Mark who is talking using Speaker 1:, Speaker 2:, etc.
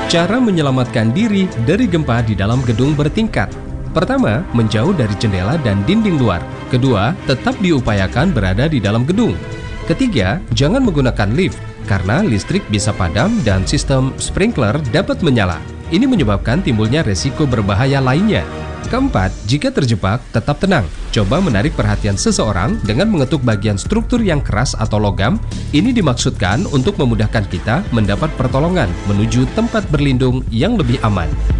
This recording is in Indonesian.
Speaker 1: Cara menyelamatkan diri dari gempa di dalam gedung bertingkat. Pertama, menjauh dari jendela dan dinding luar. Kedua, tetap diupayakan berada di dalam gedung. Ketiga, jangan menggunakan lift, karena listrik bisa padam dan sistem sprinkler dapat menyala. Ini menyebabkan timbulnya resiko berbahaya lainnya. Keempat, jika terjebak, tetap tenang. Coba menarik perhatian seseorang dengan mengetuk bagian struktur yang keras atau logam. Ini dimaksudkan untuk memudahkan kita mendapat pertolongan menuju tempat berlindung yang lebih aman.